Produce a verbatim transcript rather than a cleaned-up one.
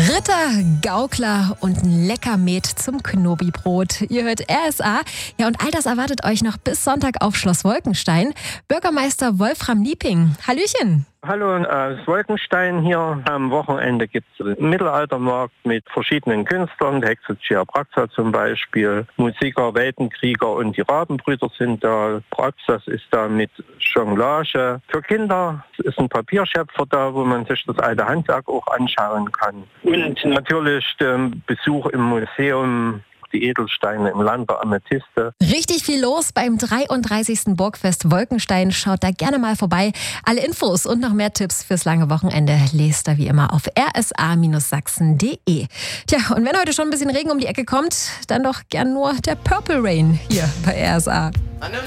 Ritter, Gaukler und ein Leckermet zum Knobibrot. Ihr hört R S A. Ja, und all das erwartet euch noch bis Sonntag auf Schloss Wolkenstein. Bürgermeister Wolfram Lieping. Hallöchen. Hallo, aus Wolkenstein hier. Am Wochenende gibt es einen Mittelaltermarkt mit verschiedenen Künstlern. Hexe Chiabraxa zum Beispiel, Musiker, Weltenkrieger und die Rabenbrüder sind da. Braxas ist da mit Jonglage. Für Kinder ist ein Papierschöpfer da, wo man sich das alte Handwerk auch anschauen kann. Und natürlich der Besuch im Museum, die Edelsteine im Land der Amethyste. Richtig viel los beim dreiunddreißigsten Burgfest Wolkenstein. Schaut da gerne mal vorbei. Alle Infos und noch mehr Tipps fürs lange Wochenende lest ihr wie immer auf r s a sachsen punkt d e. Tja, und wenn heute schon ein bisschen Regen um die Ecke kommt, dann doch gern nur der Purple Rain hier bei R S A.